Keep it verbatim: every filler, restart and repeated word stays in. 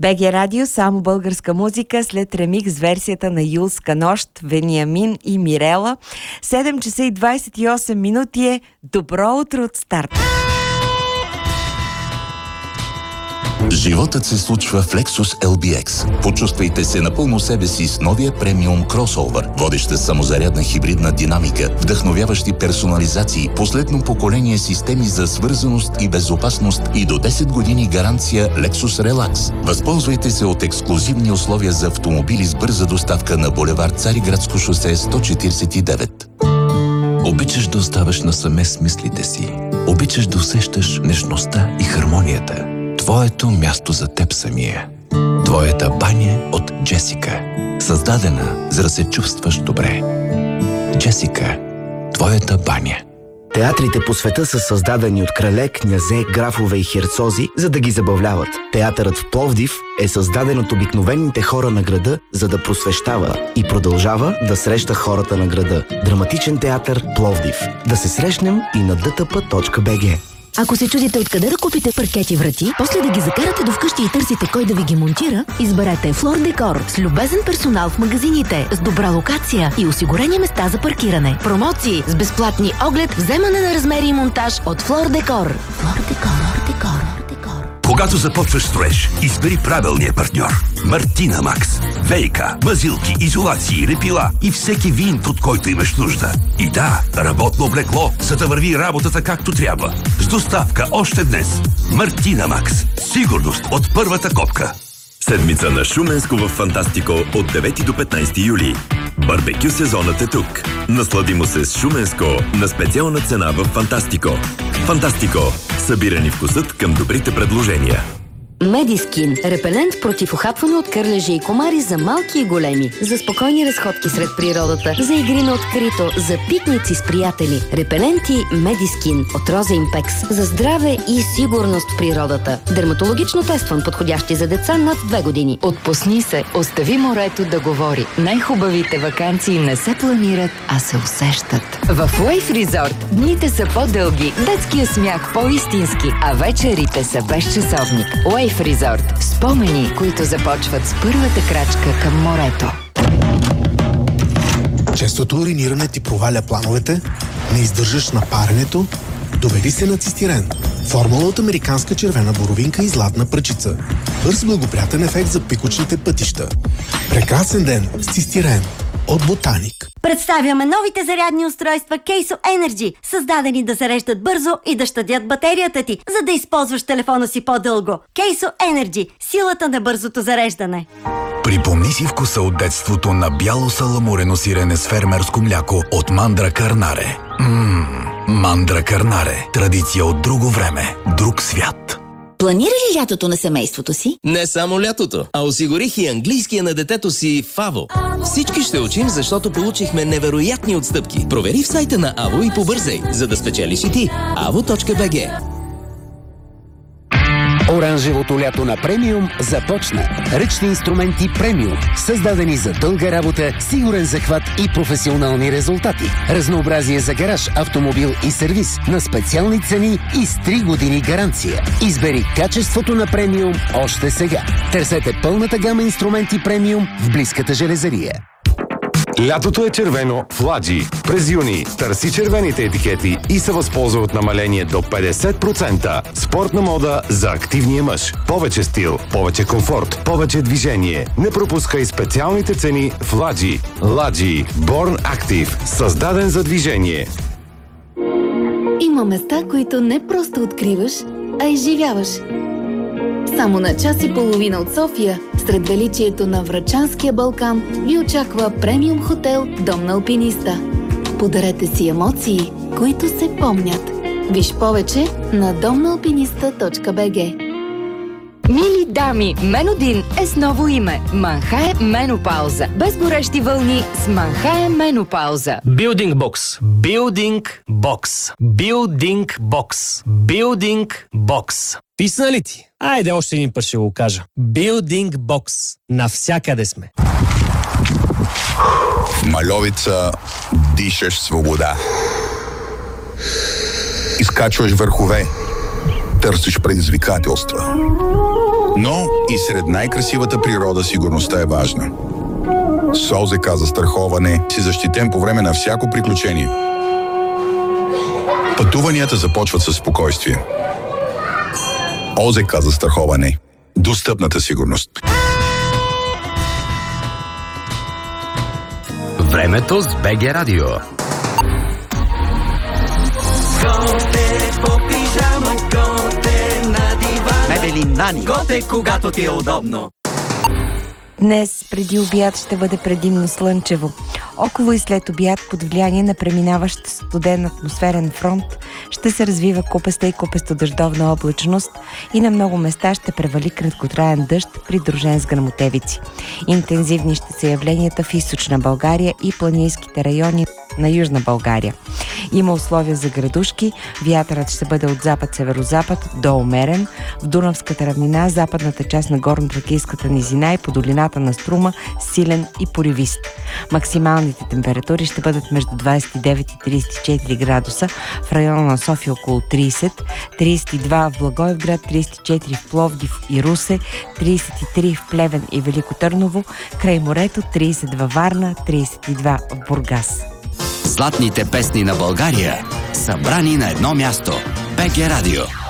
БГ Радио, само българска музика след ремикс версията на Юлска нощ, Вениамин и Мирела. седем часа и двадесет и осем минути е добро утро от старт. Животът се случва в Lexus ел би екс. Почувствайте се напълно себе си с новия премиум кросовър. Водеща самозарядна хибридна динамика, вдъхновяващи персонализации, последно поколение системи за свързаност и безопасност и до десет години гаранция Lexus Relax. Възползвайте се от ексклузивни условия за автомобили с бърза доставка на булевард Цариградско шосе сто четиридесет и девет. Обичаш да оставаш насаме с мислите си. Обичаш да усещаш нежността и хармонията. Твоето място за теб самия. Твоята баня от Джесика. Създадена, за да се чувстваш добре. Джесика. Твоята баня. Театрите по света са създадени от крале, князе, графове и херцози, за да ги забавляват. Театърът в Пловдив е създаден от обикновените хора на града, за да просвещава и продължава да среща хората на града. Драматичен театър Пловдив. Да се срещнем и на д т п точка б г. Ако се чудите откъде да купите паркети врати, после да ги закарате до вкъщи и търсите кой да ви ги монтира, изберете Флор Декор с любезен персонал в магазините, с добра локация и осигурени места за паркиране. Промоции с безплатни оглед, вземане на размери и монтаж от Флор Декор. Флор Декор, Декор, Декор. Когато започваш строеж, избери правилния партньор. Мартина Макс. Вейка, мазилки, изолации, репила и всеки винт, от който имаш нужда. И да, работно облекло, за да върви работата както трябва. С доставка още днес. Мартина Макс. Сигурност от първата копка. Седмица на Шуменско в Фантастико от девети до петнадесети юли. Барбекю сезонът е тук. Насладимо се с Шуменско на специална цена в Фантастико. Фантастико. Събирани вкусът към добрите предложения. Медискин. Репелент против ухапване от кърлежи и комари за малки и големи. За спокойни разходки сред природата. За игри на открито. За пикници с приятели. Репеленти Медискин от Роза Импекс. За здраве и сигурност в природата. Дерматологично тестван, подходящи за деца над две години. Отпусни се. Остави морето да говори. Най-хубавите ваканции не се планират, а се усещат. В Wave Resort дните са по-дълги, детския смях по-истински, а вечерите са без часовник. Wave Resort. Спомени, които започват с първата крачка към морето. Честото уриниране ти проваля плановете, не издържаш на паренето, довери се на цистирен. Формула от американска червена боровинка и златна пръчица. Бърз благоприятен ефект за пикочните пътища. Прекрасен ден с цистирен от Ботаник. Представяме новите зарядни устройства Кейсо Energy, създадени да зареждат бързо и да щадят батерията ти, за да използваш телефона си по-дълго. Кейсо Energy – силата на бързото зареждане. Припомни си вкуса от детството на бяло саламурено сирене с фермерско мляко от Мандра Карнаре. Ммм, Мандра Карнаре. Традиция от друго време, друг свят. Планира ли лятото на семейството си? Не само лятото, а осигурих и английския на детето си в АВО. Всички ще учим, защото получихме невероятни отстъпки. Провери в сайта на АВО и побързай, за да спечелиш и ти. avo точка бг. Оранжевото лято на премиум започна. Ръчни инструменти премиум, създадени за дълга работа, сигурен захват и професионални резултати. Разнообразие за гараж, автомобил и сервис на специални цени и с три години гаранция. Избери качеството на премиум още сега. Търсете пълната гама инструменти премиум в близката железария. Лятото е червено в Ладжи. През юни търси червените етикети и се възползва от намаление до петдесет процента. Спортна мода за активния мъж. Повече стил, повече комфорт, повече движение. Не пропускай специалните цени в Ладжи. Ладжи. Born Active. Създаден за движение. Има места, които не просто откриваш, а изживяваш. Само на час и половина от София, сред величието на Врачанския Балкан, ви очаква премиум хотел Дом на алпиниста. Подарете си емоции, които се помнят. Виж повече на дом на алпиниста точка бг. Мили дами, Менодин е с ново име. Манхае Менопауза. Без горещи вълни с Манхае Менопауза. Building Box. Building Box. Building Box. Building Box. Писна ли ти? Айде още един път ще го кажа. Building Box. Навсякъде сме. В Мальовица дишаш свобода. Изкачваш върхове. търсиш предизвикателства. Но и сред най-красивата природа сигурността е важна. С ОЗК застраховане си защитен по време на всяко приключение. Пътуванията започват със спокойствие. ОЗК застраховане. Достъпната сигурност. Времето с БГ Радио. Готе по пижама, готе на дивана. Мебели Нани. Готе, когато ти е удобно. Днес преди обяд ще бъде предимно слънчево. Около и след обяд, под влияние на преминаващ студен атмосферен фронт, ще се развива купеста и купесто-дъждовна облачност и на много места ще превали краткотраен дъжд, придружен с гръмотевици. Интензивни ще са явленията в източна България и планинските райони на Южна България. Има условия за градушки, вятърът ще бъде от запад-северозапад до умерен, в Дунавската равнина, западната част на горно-тракийската низина и по долината на Струма силен и поривист. Максималните температури ще бъдат между двадесет и девет и тридесет и четири градуса, в района на София около тридесет, тридесет и два в Благоевград, тридесет и четири в Пловдив и Русе, тридесет и три в Плевен и Велико Търново, край морето тридесет във Варна, тридесет и два в Бургас. Златните песни на България, събрани на едно място. БГ Радио.